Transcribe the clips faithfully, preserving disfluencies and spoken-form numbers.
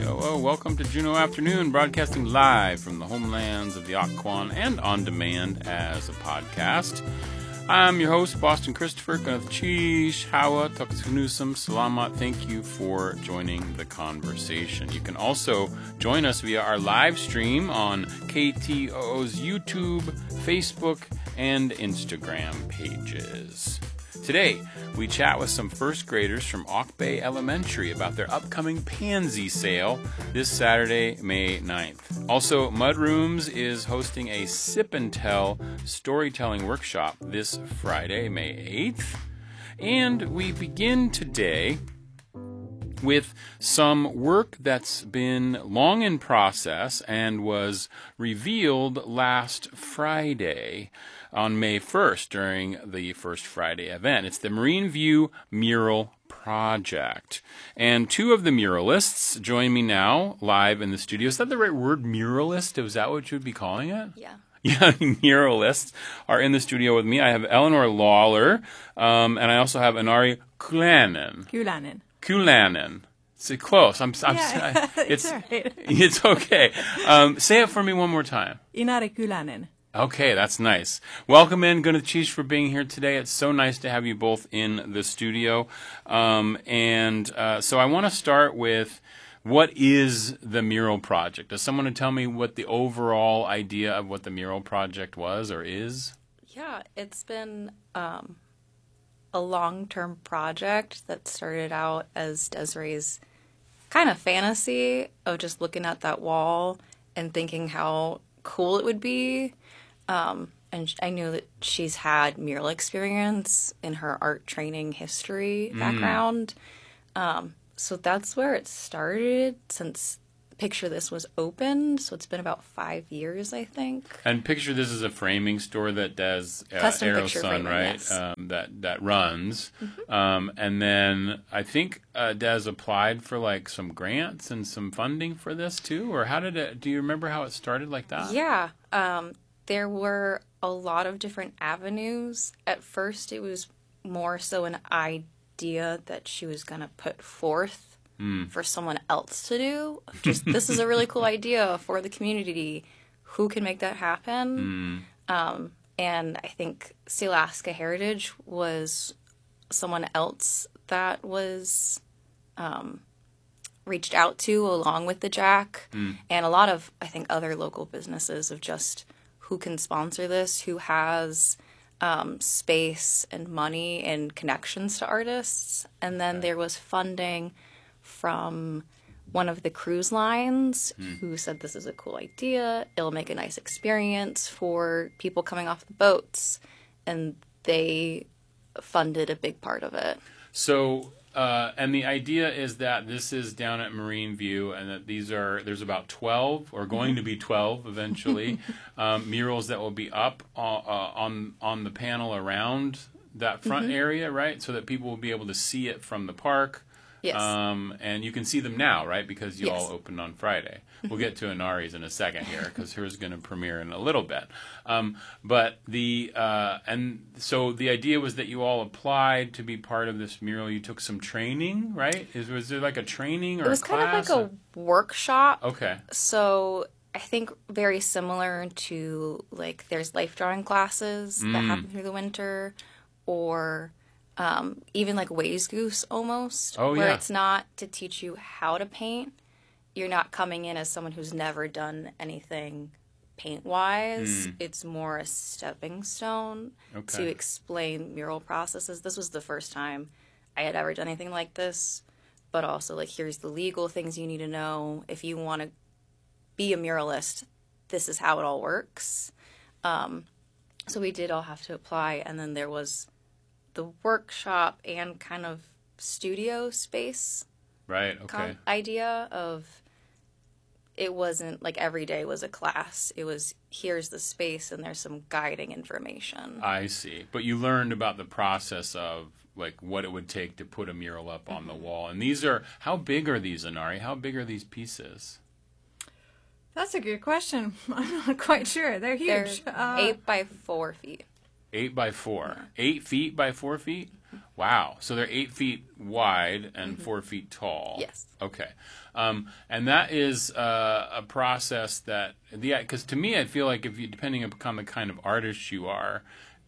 Oh, oh, welcome to Juneau Afternoon, broadcasting live from the homelands of the Occoquan and on demand as a podcast. I'm your host, Boston Christopher. Cheesh, Hawa, Taksunusum, Salamat. Thank you for joining the conversation. You can also join us via our live stream on K T O O's YouTube, Facebook, and Instagram pages. Today, we chat with some first graders from Auk Bay Elementary about their upcoming pansy sale this Saturday, May ninth. Also, Mudrooms is hosting a Sip and Tell storytelling workshop this Friday, May eighth. And we begin today with some work that's been long in process and was revealed last Friday on May first during the First Friday event. It's the Marine View Mural Project. And two of the muralists join me now live in the studio. Is that the right word, muralist? Is that what you would be calling it? Yeah. Yeah, muralists are in the studio with me. I have Eleanor Lawler, um, and I also have Inari Kulanen. Kulanen. Kulanen. It's close. I'm. I'm yeah, I, it's. It's, right. It's okay. Um, say it for me one more time. Inari Kulanen. Okay, that's nice. Welcome in, Gunnar for being here today. It's so nice to have you both in the studio. Um, and uh, so I want to start with, what is the Mural Project? Does someone tell me what the overall idea of what the Mural Project was or is? Yeah, it's been um, a long-term project that started out as Desiree's kind of fantasy of just looking at that wall and thinking how cool it would be. Um, and I knew that she's had mural experience in her art training history background. Mm. Um, so that's where it started since Picture This was opened. So it's been about five years, I think. And Picture This is a framing store that does uh, Custom Arrow picture Sun, framing, right? yes. Um, that that runs. Mm-hmm. Um, and then I think uh, Des applied for like some grants and some funding for this too. Or how did it? Do you remember how it started like that? Yeah. Um, There were a lot of different avenues. At first, it was more so an idea that she was going to put forth mm. for someone else to do. Just, this is a really cool idea for the community. Who can make that happen? Mm. Um, and I think Sealaska Heritage was someone else that was um, reached out to along with the Jack. Mm. And a lot of, I think, other local businesses of just who can sponsor this, who has um, space and money and connections to artists. And then okay. there was funding from one of the cruise lines mm. who said this is a cool idea. It'll make a nice experience for people coming off the boats. And they funded a big part of it. So... Uh, and the idea is that this is down at Marine View, and that these are there's about twelve, or going to be twelve eventually, um, murals that will be up uh, uh, on on the panel around that front mm-hmm. area, right? So that people will be able to see it from the park. Yes. Um, and you can see them now, right? Because you yes. all opened on Friday. We'll get to Inari's in a second here, because hers is going to premiere in a little bit. Um, but the uh, and so the idea was that you all applied to be part of this mural. You took some training, right? Is was there like a training or it was a class? kind of like a workshop. Okay. So I think very similar to like there's life drawing classes mm. that happen through the winter, or Um, even like Ways Goose almost, oh, where yeah. it's not to teach you how to paint. You're not coming in as someone who's never done anything paint-wise. Mm. It's more a stepping stone okay. to explain mural processes. This was the first time I had ever done anything like this, but also like here's the legal things you need to know. If you want to be a muralist, this is how it all works. Um, so we did all have to apply, and then there was the workshop and kind of studio space right okay com- idea of it wasn't like every day was a class. It was here's the space and there's some guiding information. I see. But you learned about the process of like what it would take to put a mural up on mm-hmm. the wall. And these are, how big are these, Inari? How big are these pieces? That's a good question. I'm not quite sure. They're huge. They're uh, eight by four feet. Eight by four. Yeah. Eight feet by four feet? Wow. So they're eight feet wide and mm-hmm. four feet tall. Yes. Okay. Um, and that is uh, a process that, yeah, because to me, I feel like if you, depending upon the kind of artist you are,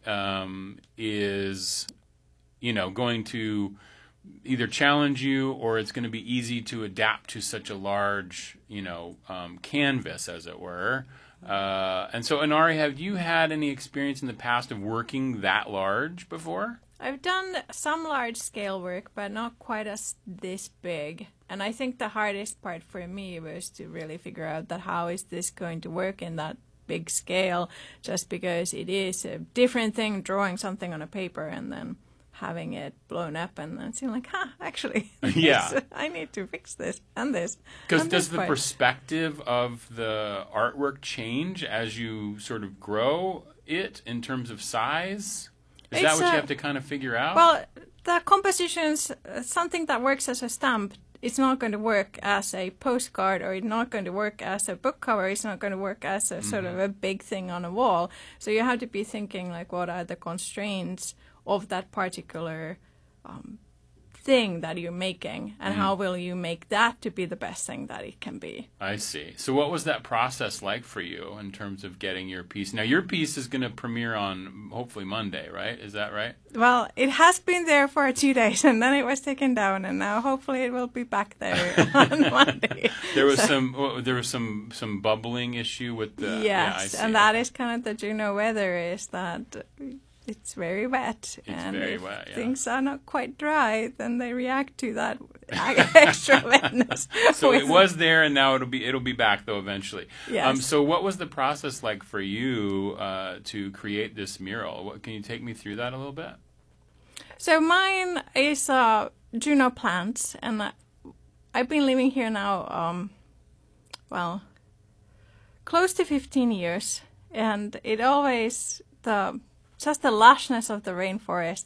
um, is, you know, going to either challenge you or it's going to be easy to adapt to such a large, you know, um, canvas, as it were. Uh, and so, Inari, have you had any experience in the past of working that large before? I've done some large-scale work, but not quite as this big. And I think the hardest part for me was to really figure out that how is this going to work in that big scale, just because it is a different thing drawing something on a paper and then having it blown up and then seeing like, huh, actually, yeah. this, I need to fix this and this. Because does the part. perspective of the artwork change as you sort of grow it in terms of size? Is it's that what a, you have to kind of figure out? Well, the compositions, uh, something that works as a stamp, it's not going to work as a postcard, or it's not going to work as a book cover. It's not going to work as a mm-hmm. sort of a big thing on a wall. So you have to be thinking, like, what are the constraints of that particular um, thing that you're making, and mm. how will you make that to be the best thing that it can be. I see. So what was that process like for you in terms of getting your piece? Now, your piece is going to premiere on hopefully Monday, right? Is that right? Well, it has been there for two days, and then it was taken down, and now hopefully it will be back there on Monday. There was so. some there was some, some bubbling issue with the... Yes, yeah, I see. And that is kind of the Juneau weather, is that... It's very wet, it's and very if wet, yeah. things are not quite dry, then they react to that extra wetness. So it was there, and now it'll be it'll be back though eventually. Yes. Um, so what was the process like for you uh, to create this mural? What, can you take me through that a little bit? So mine is uh, Juneau plants, and uh, I've been living here now, um, well, close to fifteen years, and it always the Just the lushness of the rainforest